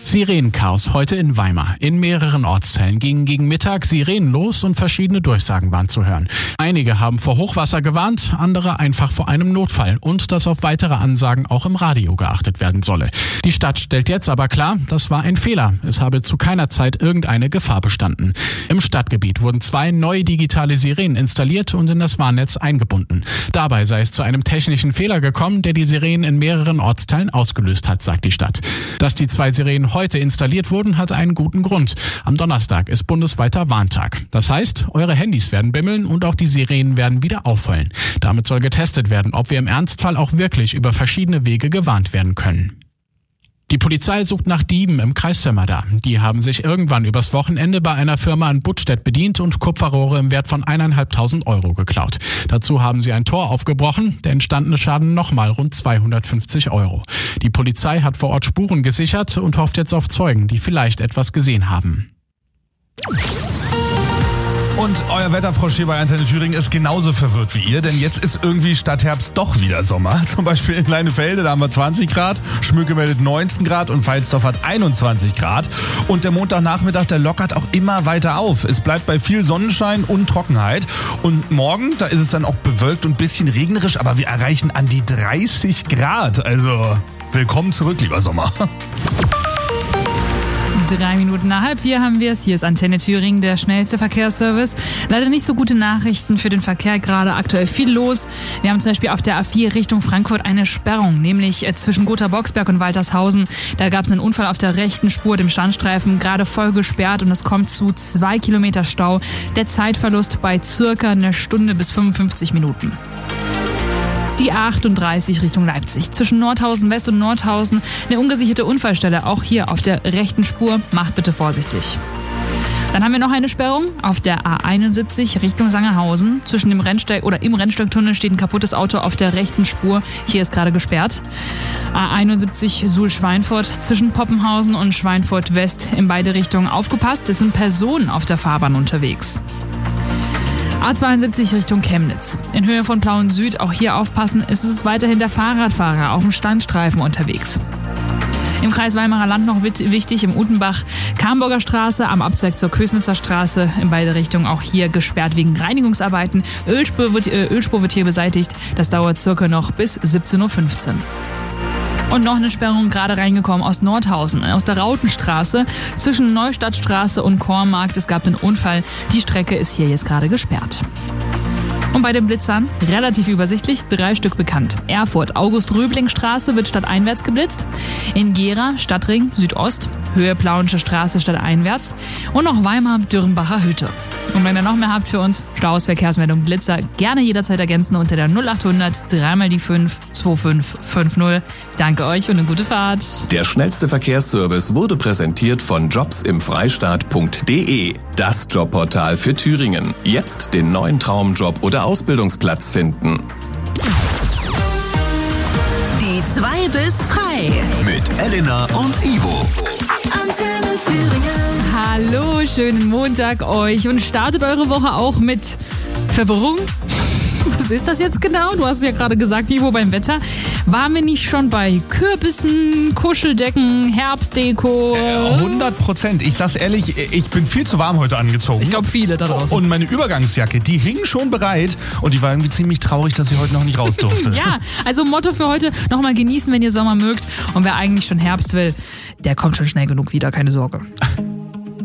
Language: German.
Sirenenchaos heute in Weimar. In mehreren Ortsteilen gingen gegen Mittag Sirenen los und verschiedene Durchsagen waren zu hören. Einige haben vor Hochwasser gewarnt, andere einfach vor einem Notfall und dass auf weitere Ansagen auch im Radio geachtet werden solle. Die Stadt stellt jetzt aber klar, das war ein Fehler. Es habe zu keiner Zeit irgendeine Gefahr bestanden. Im Stadtgebiet wurden 2 neue digitale Sirenen installiert und in das Warnnetz eingebunden. Dabei sei es zu einem technischen Fehler gekommen, der die Sirenen in mehreren Ortsteilen ausgelöst hat, sagt die Stadt. Dass die 2 Sirenen heute installiert wurden, hat einen guten Grund. Am Donnerstag ist bundesweiter Warntag. Das heißt, eure Handys werden bimmeln und auch die Sirenen werden wieder aufheulen. Damit soll getestet werden, ob wir im Ernstfall auch wirklich über verschiedene Wege gewarnt werden können. Die Polizei sucht nach Dieben im Kreis Sömmerda. Die haben sich irgendwann übers Wochenende bei einer Firma in Buttstedt bedient und Kupferrohre im Wert von 1.500 Euro geklaut. Dazu haben sie ein Tor aufgebrochen, der entstandene Schaden nochmal rund 250 Euro. Die Polizei hat vor Ort Spuren gesichert und hofft jetzt auf Zeugen, die vielleicht etwas gesehen haben. Und euer Wetterfrosch hier bei Antenne Thüringen ist genauso verwirrt wie ihr, denn jetzt ist irgendwie statt Herbst doch wieder Sommer. Zum Beispiel in Leinefelde, da haben wir 20 Grad, Schmöcke meldet 19 Grad und Veitsdorf hat 21 Grad. Und der Montagnachmittag, der lockert auch immer weiter auf. Es bleibt bei viel Sonnenschein und Trockenheit. Und morgen, da ist es dann auch bewölkt und ein bisschen regnerisch, aber wir erreichen an die 30 Grad. Also willkommen zurück, lieber Sommer. 3 Minuten nach 3:30 haben wir es. Hier ist Antenne Thüringen, der schnellste Verkehrsservice. Leider nicht so gute Nachrichten für den Verkehr, gerade aktuell viel los. Wir haben zum Beispiel auf der A4 Richtung Frankfurt eine Sperrung, nämlich zwischen Gotha-Boxberg und Waltershausen. Da gab es einen Unfall auf der rechten Spur, dem Standstreifen, gerade voll gesperrt und es kommt zu 2 Kilometer Stau. Der Zeitverlust bei circa 1 Stunde bis 55 Minuten. Die A38 Richtung Leipzig. Zwischen Nordhausen West und Nordhausen eine ungesicherte Unfallstelle, auch hier auf der rechten Spur. Macht bitte vorsichtig. Dann haben wir noch eine Sperrung auf der A71 Richtung Sangerhausen. Zwischen dem im Rennsteigtunnel steht ein kaputtes Auto auf der rechten Spur. Hier ist gerade gesperrt. A71 Suhl-Schweinfurt zwischen Poppenhausen und Schweinfurt West in beide Richtungen. Aufgepasst, es sind Personen auf der Fahrbahn unterwegs. A72 Richtung Chemnitz. In Höhe von Plauen Süd, auch hier aufpassen, ist es weiterhin der Fahrradfahrer auf dem Standstreifen unterwegs. Im Kreis Weimarer Land noch wichtig, im Utenbach, Kamburger Straße, am Abzweig zur Kösnitzer Straße, in beide Richtungen auch hier gesperrt wegen Reinigungsarbeiten. Ölspur wird hier beseitigt, das dauert circa noch bis 17.15 Uhr. Und noch eine Sperrung gerade reingekommen aus Nordhausen, aus der Rautenstraße zwischen Neustadtstraße und Kornmarkt. Es gab einen Unfall. Die Strecke ist hier jetzt gerade gesperrt. Und bei den Blitzern relativ übersichtlich, 3 Stück bekannt. Erfurt, August-Röbling-Straße wird stadteinwärts geblitzt. In Gera, Stadtring, Südost, Höhe Plauensche Straße stadteinwärts. Und noch Weimar, Dürrenbacher Hütte. Und wenn ihr noch mehr habt für uns, Staus, Verkehrsmeldung, Blitzer, gerne jederzeit ergänzen unter der 0800 3x5 2550. Danke euch und eine gute Fahrt. Der schnellste Verkehrsservice wurde präsentiert von jobsimfreistaat.de. Das Jobportal für Thüringen. Jetzt den neuen Traumjob oder Ausbildungsplatz finden. Die 2 bis frei. Mit Elena und Ivo. Antenne Thüringen. Hallo, schönen Montag euch und startet eure Woche auch mit Verwirrung. Was ist das jetzt genau? Du hast es ja gerade gesagt, Ivo, beim Wetter. Waren wir nicht schon bei Kürbissen, Kuscheldecken, Herbstdeko? 100%. Ich sag's ehrlich, ich bin viel zu warm heute angezogen. Ich glaube, viele da draußen. Und meine Übergangsjacke, die hing schon bereit und die war irgendwie ziemlich traurig, dass sie heute noch nicht raus durfte. Ja, also Motto für heute, nochmal genießen, wenn ihr Sommer mögt. Und wer eigentlich schon Herbst will, der kommt schon schnell genug wieder, keine Sorge.